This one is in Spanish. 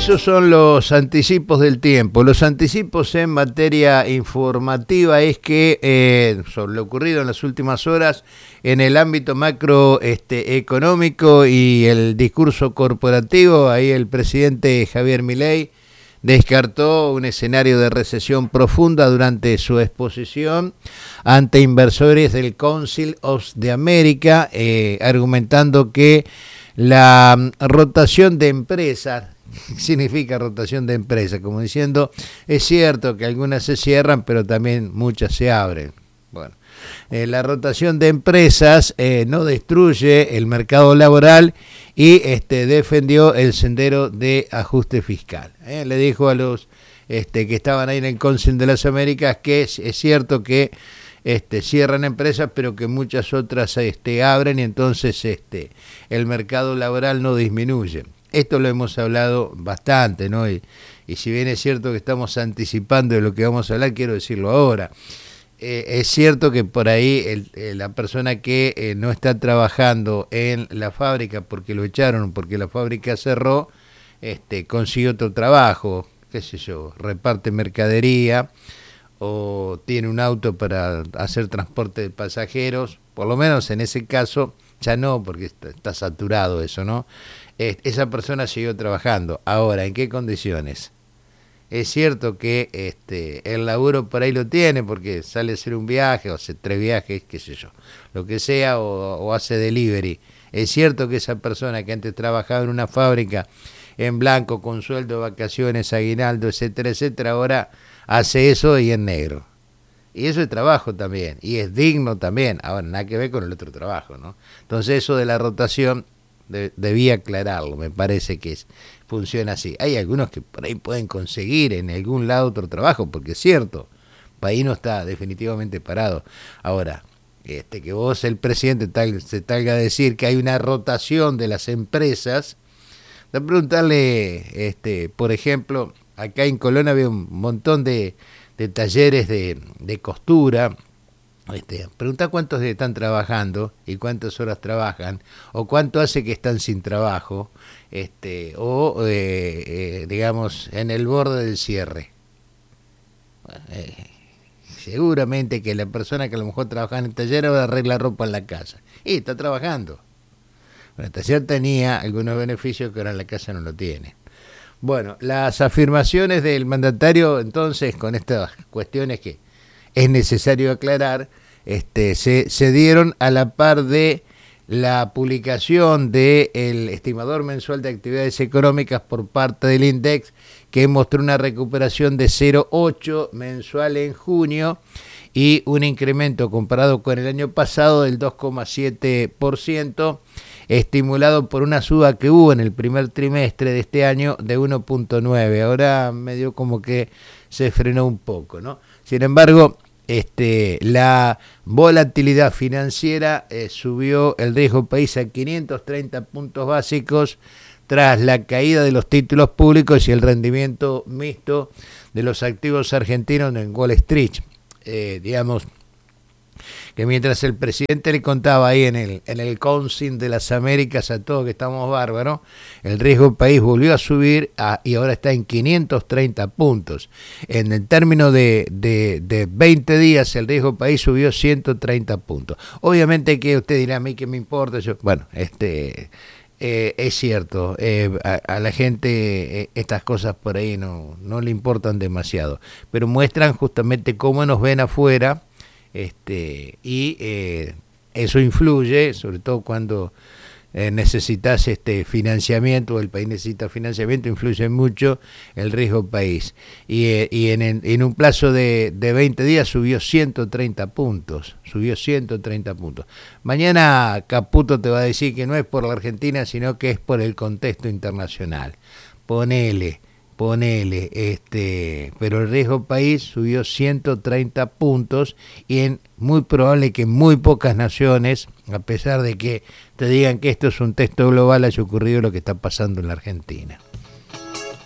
Esos son los anticipos del tiempo. Los anticipos en materia informativa es que sobre lo ocurrido en las últimas horas en el ámbito macro económico y el discurso corporativo, ahí el presidente Javier Milei descartó un escenario de recesión profunda durante su exposición ante inversores del Council of the America, argumentando que la rotación de empresas, significa rotación de empresas, como diciendo, es cierto que algunas se cierran, pero también muchas se abren. Bueno, la rotación de empresas no destruye el mercado laboral y defendió el sendero de ajuste fiscal. Le dijo a los que estaban ahí en el Council de las Américas que es cierto que cierran empresas, pero que muchas otras abren y entonces el mercado laboral no disminuye. Esto lo hemos hablado bastante, ¿no? Y si bien es cierto que estamos anticipando de lo que vamos a hablar, quiero decirlo ahora. Es cierto que por ahí la persona que no está trabajando en la fábrica porque lo echaron, porque la fábrica cerró, consigue otro trabajo, qué sé yo, reparte mercadería o tiene un auto para hacer transporte de pasajeros, por lo menos en ese caso, ya no, porque está saturado eso, ¿no? Esa persona siguió trabajando. Ahora, ¿en qué condiciones? Es cierto que el laburo por ahí lo tiene, porque sale a hacer un viaje, o hace 3 viajes, qué sé yo, lo que sea, o hace delivery. Es cierto que esa persona que antes trabajaba en una fábrica en blanco, con sueldo, vacaciones, aguinaldo, etcétera, etcétera, ahora hace eso y en negro. Y eso es trabajo también, y es digno también. Ahora, nada que ver con el otro trabajo, ¿no? Entonces, eso de la rotación debía aclararlo, me parece que funciona así. Hay algunos que por ahí pueden conseguir en algún lado otro trabajo, porque es cierto, el país no está definitivamente parado. Ahora, que vos, el presidente, se talga a decir que hay una rotación de las empresas, de preguntarle, por ejemplo, acá en Colón había un montón de talleres de costura. Pregunta cuántos están trabajando y cuántas horas trabajan, o cuánto hace que están sin trabajo, digamos, en el borde del cierre. Bueno, seguramente que la persona que a lo mejor trabaja en el taller ahora arregla ropa en la casa. Y está trabajando. Bueno, el taller tenía algunos beneficios que ahora en la casa no lo tiene. Bueno, las afirmaciones del mandatario, entonces, con estas cuestiones que es necesario aclarar, se dieron a la par de la publicación del estimador mensual de actividades económicas por parte del INDEX, que mostró una recuperación de 0,8 mensual en junio y un incremento comparado con el año pasado del 2,7%, estimulado por una suba que hubo en el primer trimestre de este año de 1,9. Ahora medio como que se frenó un poco, ¿no? Sin embargo, la volatilidad financiera subió el riesgo país a 530 puntos básicos tras la caída de los títulos públicos y el rendimiento mixto de los activos argentinos en Wall Street. Digamos que mientras el presidente le contaba ahí en el Council de las Américas a todos que estamos bárbaros, el riesgo país volvió a subir y ahora está en 530 puntos. En el término de 20 días el riesgo país subió 130 puntos. Obviamente que usted dirá, a mí qué me importa. Bueno, es cierto, a la gente estas cosas por ahí no le importan demasiado, pero muestran justamente cómo nos ven afuera. Y eso influye, sobre todo cuando necesitas financiamiento, o el país necesita financiamiento, influye mucho el riesgo país. Y en un plazo de 20 días subió 130 puntos. Mañana Caputo te va a decir que no es por la Argentina, sino que es por el contexto internacional. Ponele, pero el riesgo país subió 130 puntos y muy probable que en muy pocas naciones, a pesar de que te digan que esto es un texto global, haya ocurrido lo que está pasando en la Argentina.